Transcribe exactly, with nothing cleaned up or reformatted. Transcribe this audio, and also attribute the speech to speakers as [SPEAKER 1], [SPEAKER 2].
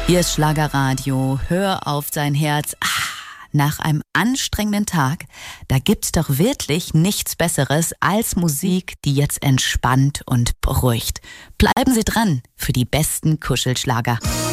[SPEAKER 1] Hier ist Schlagerradio. Hör auf dein Herz. Ah, nach einem anstrengenden Tag, da gibt's doch wirklich nichts Besseres als Musik, die jetzt entspannt und beruhigt. Bleiben Sie dran für die besten Kuschelschlager.